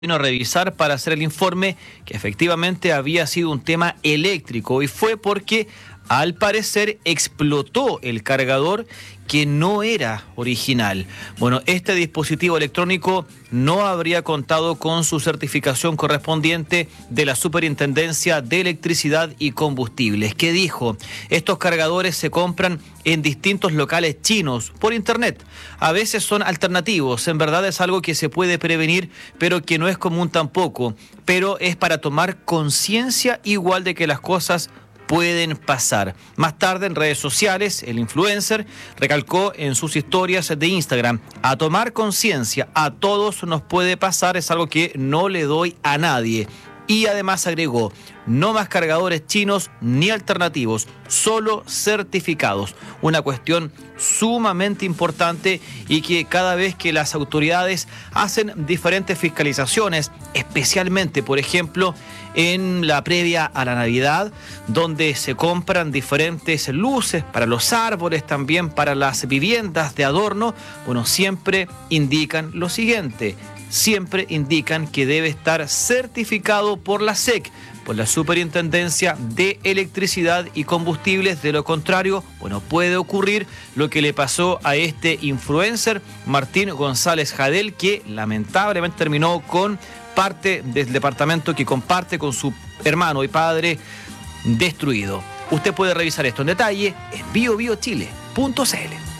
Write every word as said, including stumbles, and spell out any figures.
vino a revisar para hacer el informe que efectivamente había sido un tema eléctrico y fue porque al parecer explotó el cargador que no era original. Bueno, este dispositivo electrónico no habría contado con su certificación correspondiente de la Superintendencia de Electricidad y Combustibles, que dijo, estos cargadores se compran en distintos locales chinos por internet. A veces son alternativos, en verdad es algo que se puede prevenir, pero que no es común tampoco, pero es para tomar conciencia igual de que las cosas pueden pasar. Más tarde en redes sociales, el influencer recalcó en sus historias de Instagram, a tomar conciencia, a todos nos puede pasar, es algo que no le doy a nadie. Y además agregó, no más cargadores chinos ni alternativos, solo certificados. Una cuestión sumamente importante y que cada vez que las autoridades hacen diferentes fiscalizaciones, especialmente, por ejemplo, en la previa a la Navidad, donde se compran diferentes luces para los árboles, también para las viviendas de adorno, bueno, siempre indican lo siguiente. Siempre indican que debe estar certificado por la S E C, por la Superintendencia de Electricidad y Combustibles. De lo contrario, bueno, puede ocurrir lo que le pasó a este influencer, Martín González Jadel, que lamentablemente terminó con parte del departamento que comparte con su hermano y padre destruido. Usted puede revisar esto en detalle en bio bio chile punto c l.